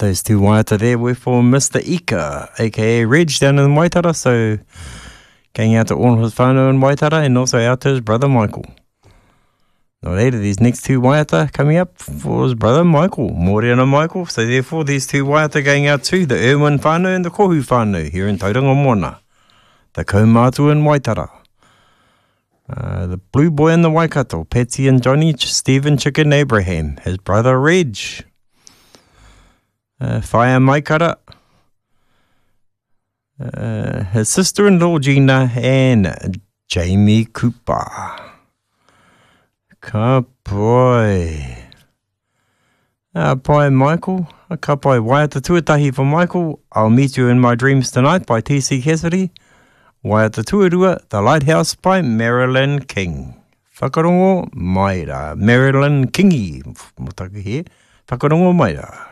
Those two waiata there were for Mr. Ika, aka Reg, down in Waitara. So, going out to all his whānau in Waitara and also out to his brother Michael. Now later, these next two waiata coming up for his brother Michael, Moriana Michael. So therefore, these two waiata going out to the Irwin whānau and the Kohu whānau here in Tauranga Moana. The Kaumātua in Waitara. The Blue Boy and the Waikato, Patsy and Johnny, Stephen Chicken Abraham, his brother Reg. Whaia Maikara. His sister-in-law Gina and Jamie Cooper. Ka pai. Pai Michael. Ka pai waiata tuatahi for Michael. I'll meet you in my dreams tonight by T.C. Cassidy. Waiata tuarua, The Lighthouse by Marilyn King. Whakarongo mai rā. Marilyn Kingi. Motaka here. Whakarongo mai rā.